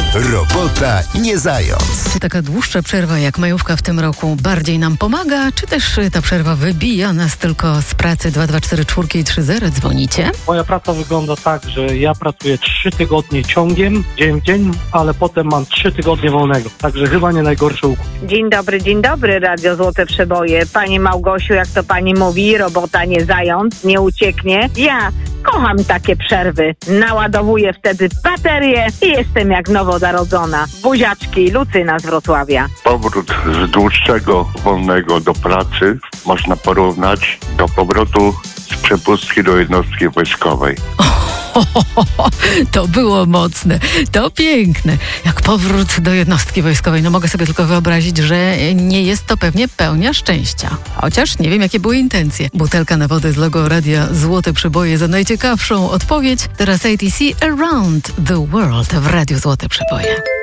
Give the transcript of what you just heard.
Robota nie zając. Czy taka dłuższa przerwa jak majówka w tym roku bardziej nam pomaga, czy też ta przerwa wybija nas tylko z pracy? 2244 i 30 dzwonicie? Moja praca wygląda tak, że ja pracuję 3 tygodnie ciągiem, dzień w dzień, ale potem mam 3 tygodnie wolnego. Także chyba nie najgorszy układ. Dzień dobry, Radio Złote Przeboje. Pani Małgosiu, jak to pani mówi, robota nie zając, nie ucieknie. Ja kocham takie przerwy. Naładowuję wtedy baterię i jestem jak nowonarodzona. Buziaczki, Lucyna z Wrocławia. Powrót z dłuższego wolnego do pracy można porównać do powrotu z przepustki do jednostki wojskowej. To było mocne, to piękne. Jak powrót do jednostki wojskowej. No mogę sobie tylko wyobrazić, że nie jest to pewnie pełnia szczęścia. Chociaż nie wiem, jakie były intencje. Butelka na wodę z logo Radia Złote Przeboje za najciekawszą odpowiedź. Teraz ATC Around the World w Radiu Złote Przeboje.